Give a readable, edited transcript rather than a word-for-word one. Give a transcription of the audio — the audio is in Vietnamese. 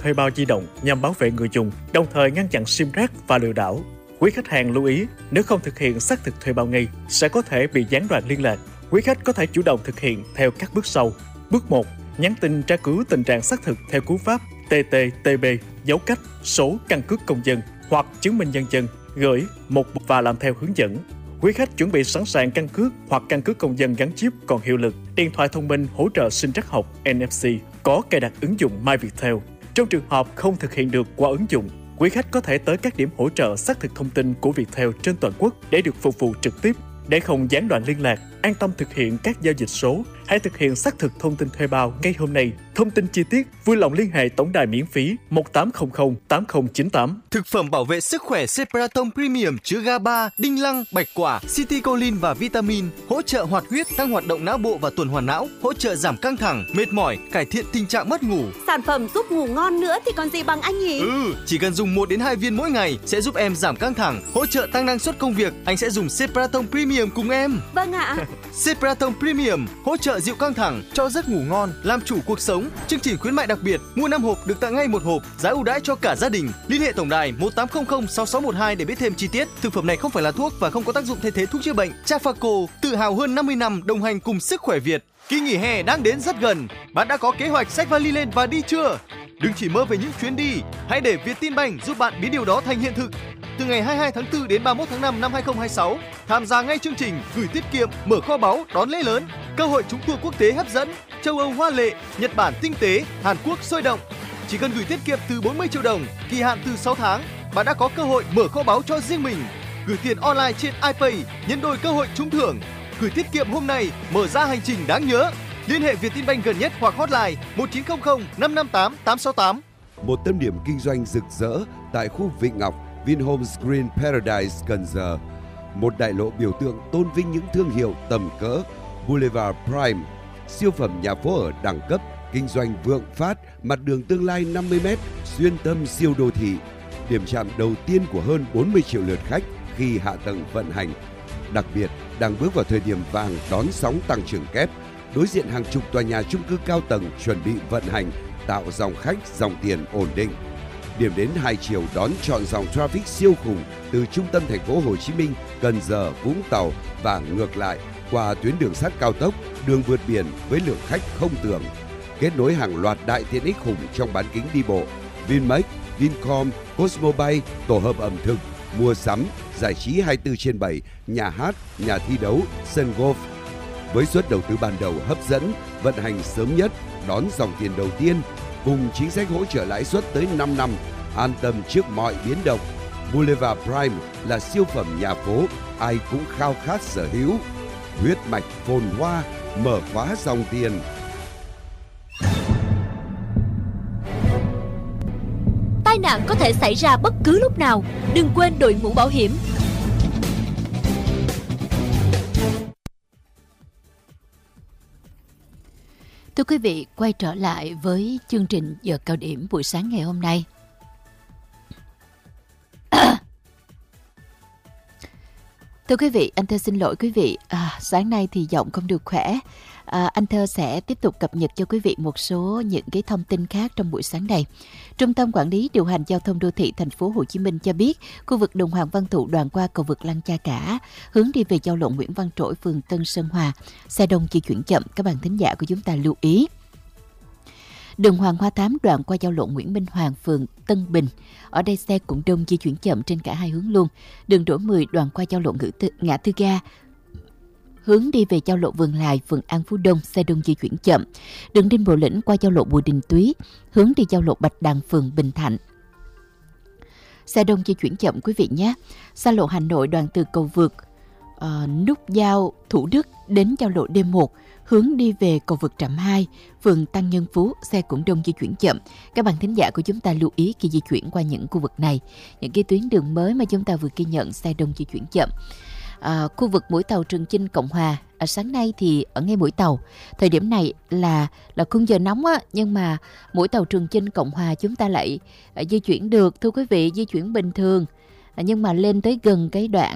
thuê bao di động nhằm bảo vệ người dùng, đồng thời ngăn chặn sim rác và lừa đảo. Quý khách hàng lưu ý, nếu không thực hiện xác thực thuê bao ngay, sẽ có thể bị gián đoạn liên lạc. Quý khách có thể chủ động thực hiện theo các bước sau. Bước 1. Nhắn tin tra cứu tình trạng xác thực theo cú pháp TTTB, dấu cách, số căn cước công dân hoặc chứng minh nhân dân, gửi và làm theo hướng dẫn. Quý khách chuẩn bị sẵn sàng căn cước hoặc căn cước công dân gắn chip còn hiệu lực, điện thoại thông minh hỗ trợ sinh trắc học NFC, có cài đặt ứng dụng My Viettel. Trong trường hợp không thực hiện được qua ứng dụng, quý khách có thể tới các điểm hỗ trợ xác thực thông tin của Viettel trên toàn quốc để được phục vụ trực tiếp. Để không gián đoạn liên lạc, an tâm thực hiện các giao dịch số, hãy thực hiện xác thực thông tin thuê bao ngay hôm nay. Thông tin chi tiết, vui lòng liên hệ tổng đài miễn phí 1800 8098. Thực phẩm bảo vệ sức khỏe Cepratom Premium chứa GABA, đinh lăng, bạch quả, citicoline và vitamin, hỗ trợ hoạt huyết, tăng hoạt động não bộ và tuần hoàn não, hỗ trợ giảm căng thẳng, mệt mỏi, cải thiện tình trạng mất ngủ. Sản phẩm giúp ngủ ngon nữa thì còn gì bằng anh nhỉ? Chỉ cần dùng 1 đến 2 viên mỗi ngày sẽ giúp em giảm căng thẳng, hỗ trợ tăng năng suất công việc. Anh sẽ dùng Cepratom Premium cùng em. Vâng ạ. Cepratom Premium hỗ trợ dịu căng thẳng, cho giấc ngủ ngon, làm chủ cuộc sống. Chương trình khuyến mại đặc biệt, mua 5 hộp được tặng ngay 1 hộp, giá ưu đãi cho cả gia đình. Liên hệ tổng đài 1800 6612 để biết thêm chi tiết. Thực phẩm này không phải là thuốc và không có tác dụng thay thế thuốc chữa bệnh. Trafaco tự hào hơn 50 năm đồng hành cùng sức khỏe Việt. Kỳ nghỉ hè đang đến rất gần. Bạn đã có kế hoạch xách vali lên và đi chưa? Đừng chỉ mơ về những chuyến đi, hãy để Vietinbank giúp bạn biến điều đó thành hiện thực. Từ ngày 22 tháng 4 đến 31 tháng 5 năm 2026, tham gia ngay chương trình gửi tiết kiệm, mở kho báu, đón lễ lớn, cơ hội trúng tour quốc tế hấp dẫn, châu Âu hoa lệ, Nhật Bản tinh tế, Hàn Quốc sôi động. Chỉ cần gửi tiết kiệm từ 40 triệu đồng, kỳ hạn từ 6 tháng, bạn đã có cơ hội mở kho báu cho riêng mình. Gửi tiền online trên iPay, nhân đôi cơ hội trúng thưởng. Gửi tiết kiệm hôm nay, mở ra hành trình đáng nhớ. Liên hệ Vietinbank gần nhất hoặc hotline 1900 558 868. Một tâm điểm kinh doanh rực rỡ tại khu Vịnh Ngọc, Vinhomes Green Paradise Cần Giờ. Một đại lộ biểu tượng tôn vinh những thương hiệu tầm cỡ. Boulevard Prime, siêu phẩm nhà phố ở đẳng cấp, kinh doanh vượng phát, mặt đường tương lai 50m, xuyên tâm siêu đô thị. Điểm chạm đầu tiên của hơn 40 triệu lượt khách khi hạ tầng vận hành. Đặc biệt, đang bước vào thời điểm vàng đón sóng tăng trưởng kép. Đối diện hàng chục tòa nhà chung cư cao tầng chuẩn bị vận hành, tạo dòng khách, dòng tiền ổn định. Điểm đến 2 chiều đón trọn dòng traffic siêu khủng từ trung tâm thành phố Hồ Chí Minh, Cần Giờ, Vũng Tàu và ngược lại qua tuyến đường sắt cao tốc, đường vượt biển với lượng khách không tưởng. Kết nối hàng loạt đại tiện ích khủng trong bán kính đi bộ. Vinmec, Vincom, Cosmobay, tổ hợp ẩm thực, mua sắm, giải trí 24/7, nhà hát, nhà thi đấu, sân golf. Với suất đầu tư ban đầu hấp dẫn, vận hành sớm nhất, đón dòng tiền đầu tiên, cùng chính sách hỗ trợ lãi suất tới 5 năm, an tâm trước mọi biến động. Boulevard Prime là siêu phẩm nhà phố, ai cũng khao khát sở hữu. Huyết mạch phồn hoa, mở khóa dòng tiền. Tai nạn có thể xảy ra bất cứ lúc nào, đừng quên đội mũ bảo hiểm. Thưa quý vị, quay trở lại với chương trình giờ cao điểm buổi sáng ngày hôm nay. Thưa quý vị, anh Thơ xin lỗi quý vị, sáng nay thì giọng không được khỏe. Anh Thơ sẽ tiếp tục cập nhật cho quý vị một số những cái thông tin khác trong buổi sáng này. Trung tâm Quản lý Điều hành Giao thông Đô thị Thành phố Hồ Chí Minh cho biết, khu vực đường Hoàng Văn Thụ đoạn qua cầu vượt Lăng Cha Cả, hướng đi về giao lộ Nguyễn Văn Trỗi, phường Tân Sơn Hòa, xe đông di chuyển chậm. Các bạn thính giả của chúng ta lưu ý. Đường Hoàng Hoa Thám đoạn qua giao lộ Nguyễn Minh Hoàng, phường Tân Bình. Ở đây xe cũng đông di chuyển chậm trên cả hai hướng luôn. Đường Đỗ Mười đoạn qua giao lộ Ngã Tư Ga, hướng đi về giao lộ Vườn Lài, phường An Phú Đông, xe đông di chuyển chậm. Đường Đinh Bộ Lĩnh qua giao lộ Bùi Đình Túy, hướng đi giao lộ Bạch Đằng, phường Bình Thạnh, xe đông di chuyển chậm quý vị nhé. Xa lộ Hà Nội đoạn từ cầu vượt nút giao Thủ Đức đến giao lộ D1, hướng đi về cầu vượt Trạm 2, phường Tăng Nhân Phú, xe cũng đông di chuyển chậm. Các bạn thính giả của chúng ta lưu ý khi di chuyển qua những khu vực này, những cái tuyến đường mới mà chúng ta vừa ghi nhận xe đông di chuyển chậm. Khu vực mũi tàu Trường Chinh Cộng Hòa, sáng nay thì ở ngay mũi tàu, thời điểm này là khung giờ nóng á, nhưng mà mũi tàu Trường Chinh Cộng Hòa chúng ta lại di chuyển được, thưa quý vị, di chuyển bình thường. Nhưng mà lên tới gần cái đoạn